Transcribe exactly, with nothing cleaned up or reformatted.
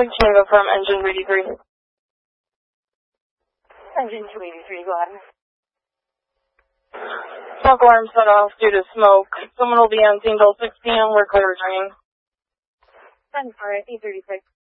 can go from engine two eighty-three. Engine two eighty-three, go ahead. Smoke alarm set off due to smoke. Someone will be on scene till six p m We're clear returning. ten for eight thirty-six.